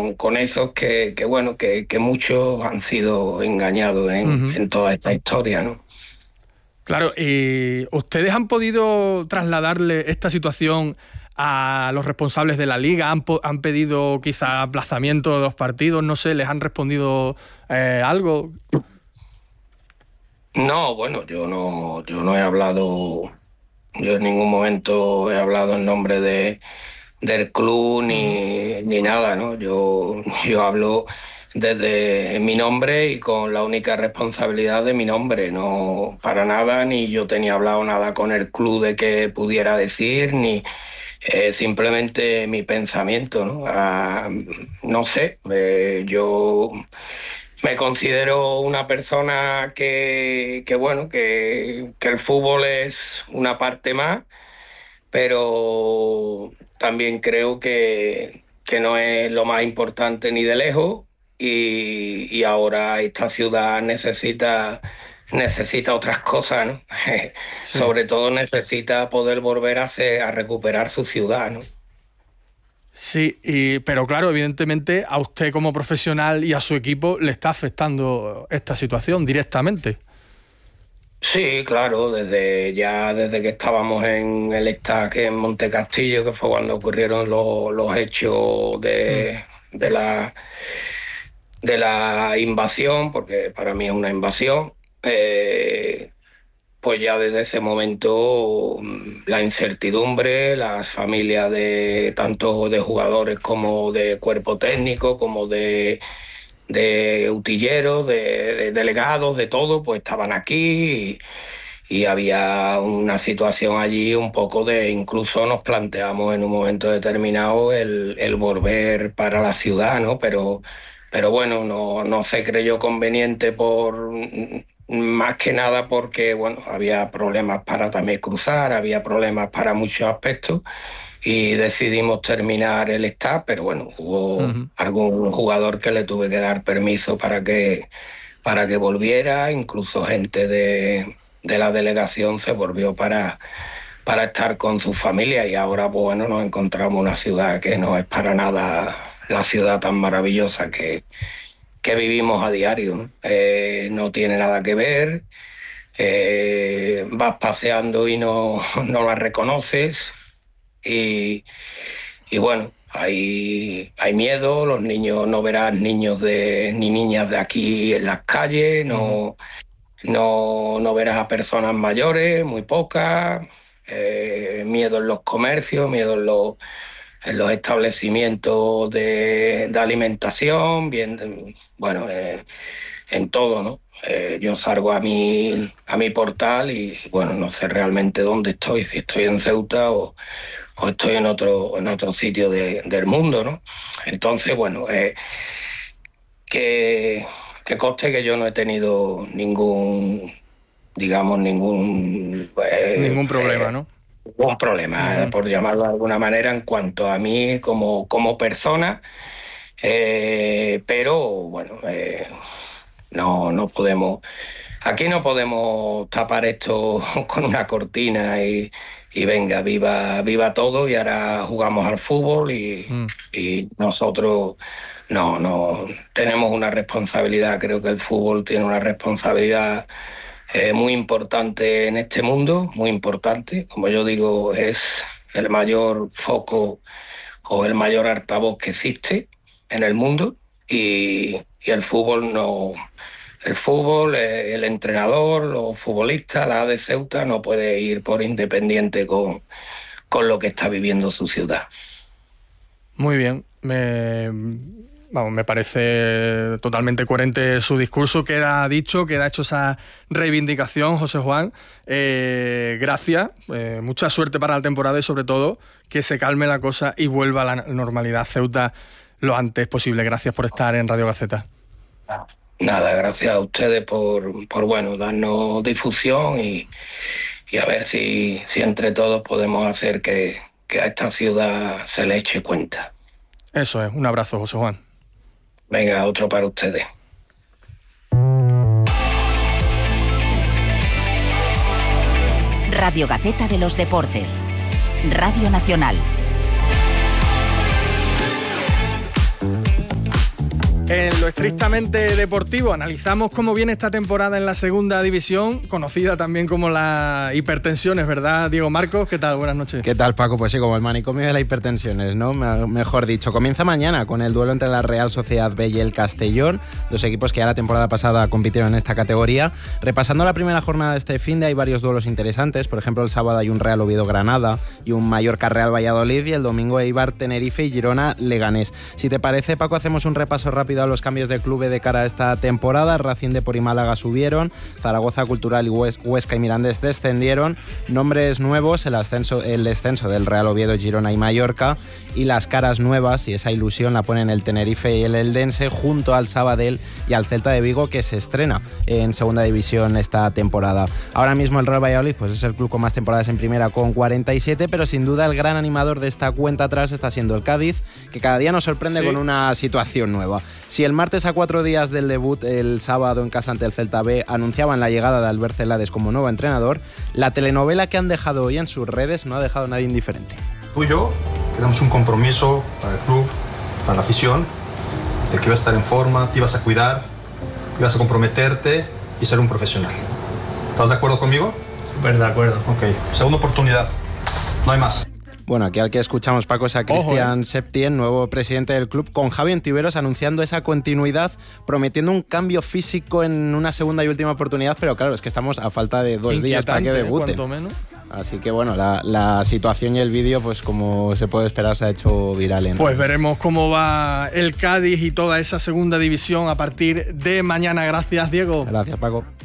con esos que muchos han sido engañados en toda esta historia, ¿no? Claro, ¿ustedes han podido trasladarle esta situación a los responsables de la Liga? ¿Han pedido quizá aplazamiento de los partidos? No sé, ¿les han respondido algo? No, bueno, yo no he hablado, yo en ningún momento he hablado en nombre del club ni nada, ¿no? Yo hablo desde mi nombre y con la única responsabilidad de mi nombre, no para nada, ni yo tenía hablado nada con el club de que pudiera decir, ni simplemente mi pensamiento, ¿no? No sé, yo me considero una persona que el fútbol es una parte más, pero también creo que no es lo más importante ni de lejos, y ahora esta ciudad necesita otras cosas, ¿no? Sí. Sobre todo necesita poder volver a recuperar su ciudad, ¿no? Sí, pero claro, evidentemente a usted como profesional y a su equipo le está afectando esta situación directamente. Sí, claro, desde que estábamos en el Estac en Montecastillo, que fue cuando ocurrieron los hechos de la invasión, porque para mí es una invasión, pues ya desde ese momento la incertidumbre, las familias de tanto de jugadores como de cuerpo técnico, como de utilleros, de delegados, de todo, pues estaban aquí, y había una situación allí un poco incluso nos planteamos en un momento determinado el volver para la ciudad, ¿no? Pero bueno, no se creyó conveniente más que nada porque, bueno, había problemas para también cruzar, había problemas para muchos aspectos, y decidimos terminar el staff, pero bueno, hubo algún jugador que le tuve que dar permiso para que volviera, incluso gente de la delegación se volvió para estar con su familia, y ahora pues bueno, nos encontramos una ciudad que no es para nada la ciudad tan maravillosa que vivimos a diario, ¿no? No tiene nada que ver, vas paseando y no la reconoces, y bueno, hay miedo, los niños, no verás niños ni niñas de aquí en las calles, no verás a personas mayores, muy pocas, miedo en los comercios, miedo en los establecimientos de alimentación, bien, bueno, en todo, ¿no? Yo salgo a mi portal y, bueno, no sé realmente dónde estoy, si estoy en Ceuta o estoy en otro sitio del mundo, ¿no? Entonces, bueno, que conste que yo no he tenido ningún problema, ¿no? Un problema, por llamarlo de alguna manera, en cuanto a mí como persona, pero bueno, no podemos, aquí no podemos tapar esto con una cortina y venga, viva todo, y ahora jugamos al fútbol, y nosotros no tenemos una responsabilidad. Creo que el fútbol tiene una responsabilidad muy importante en este mundo, muy importante. Como yo digo, es el mayor foco o el mayor altavoz que existe en el mundo, y el fútbol no. El fútbol, el entrenador, los futbolistas, la de Ceuta no puede ir por independiente con lo que está viviendo su ciudad. Muy bien. Me parece totalmente coherente su discurso. Queda hecho esa reivindicación, José Juan. Gracias, mucha suerte para la temporada, y sobre todo que se calme la cosa y vuelva a la normalidad Ceuta lo antes posible. Gracias por estar en Radio Gaceta. Nada, gracias a ustedes por bueno, darnos difusión, y a ver si entre todos podemos hacer que a esta ciudad se le eche cuenta. Eso es. Un abrazo, José Juan. Venga, otro para ustedes. Radio Gaceta de los Deportes. Radio Nacional. En lo estrictamente deportivo analizamos cómo viene esta temporada en la segunda división, conocida también como la hipertensiones, ¿verdad, Diego Marcos? ¿Qué tal? Buenas noches. ¿Qué tal, Paco? Pues sí, como el manicomio de la hipertensiones, ¿no? Mejor dicho. Comienza mañana con el duelo entre la Real Sociedad B y el Castellón, dos equipos que ya la temporada pasada compitieron en esta categoría. Repasando la primera jornada de este finde hay varios duelos interesantes. Por ejemplo, el sábado hay un Real Oviedo-Granada y un Mallorca Real Valladolid, y el domingo Eibar-Tenerife y Girona-Leganés. Si te parece, Paco, hacemos un repaso rápido a los cambios de club de cara a esta temporada. Racing, Depor y Málaga subieron, Zaragoza, Cultural y Huesca y Mirandés descendieron. Nombres nuevos, el descenso del Real Oviedo, Girona y Mallorca, y las caras nuevas, y esa ilusión la ponen el Tenerife y el Eldense, junto al Sabadell y al Celta de Vigo, que se estrena en segunda división esta temporada. Ahora mismo el Real Valladolid pues es el club con más temporadas en primera, con 47, pero sin duda el gran animador de esta cuenta atrás está siendo el Cádiz, que cada día nos sorprende con una situación nueva. Si el martes, a 4 días del debut, el sábado en casa ante el Celta B, anunciaban la llegada de Albert Celades como nuevo entrenador, la telenovela que han dejado hoy en sus redes no ha dejado a nadie indiferente. Tú y yo quedamos un compromiso para el club, para la afición, de que ibas a estar en forma, te ibas a cuidar, ibas a comprometerte y ser un profesional. ¿Estás de acuerdo conmigo? Súper de acuerdo. Ok, segunda oportunidad, no hay más. Bueno, aquí al que escuchamos, Paco, es a Cristian Septien, nuevo presidente del club, con Javi Ontiveros anunciando esa continuidad, prometiendo un cambio físico en una segunda y última oportunidad, pero claro, es que estamos a falta de 2 días para que debute. Cuanto menos. Así que bueno, la situación y el vídeo, pues como se puede esperar, se ha hecho viral en Pues veremos cómo va el Cádiz y toda esa segunda división a partir de mañana. Gracias, Diego. Gracias, Paco.